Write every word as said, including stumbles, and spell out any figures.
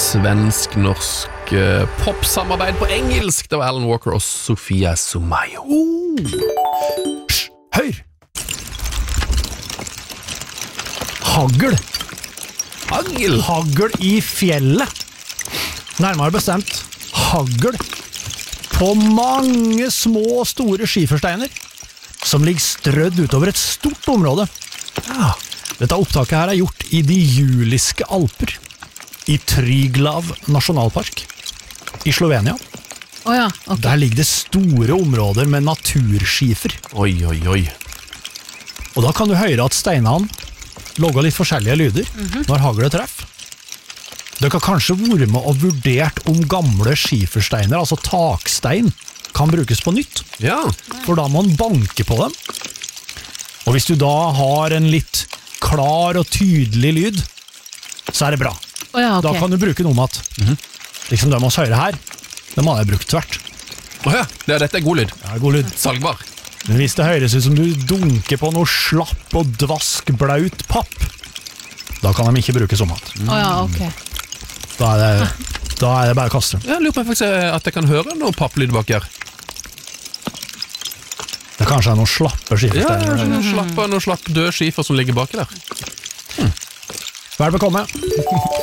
svensk-norsk uh, popsamarbeid på engelsk. Det var Alan Walker og Sofia Somayo. Hysj, hør! Hagl. Hagl? Hagl i fjellet. Nærmere bestemt hagl på mange små og store skifersteiner som ligger strødd utover et stort område. Ja, dette opptaket her er gjort i de Juliske Alper, i Tryglav nasjonalpark, i Slovenia. Oh ja, okay. Der ligger det store områder med naturskifer. Oi, oi, oi. Og da kan du høre at steinene lager litt forskjellige lyder mm-hmm. når haglet treffer. Dere har kanskje vært med og vurdert om gamle skifersteiner, altså takstein, kan brukes på nytt. Ja. For da må man banke på dem. Og hvis du da har en litt klar og tydelig lyd, så er det bra. Oh ja, okay. Da kan du bruke noe med at, mm-hmm. liksom det må høre her, det må jeg bruke tvert. Åh ja, det, dette er god lyd. Ja, god lyd. Salgbar. Men hvis det høres ut som du dunker på noe slapp og dvask blaut papp, da kan de ikke brukes om at. Mm. Oh ja, ok. Da er det, da er det bare å kaste dem. Jeg lurer på faktisk at jeg kan høre noe papplyd bak her. Det kanskje er noen slappe skifersteiner. Ja, noen slappe, noen slapp død skifer som ligger baki der. Hmm. Vel bekomme.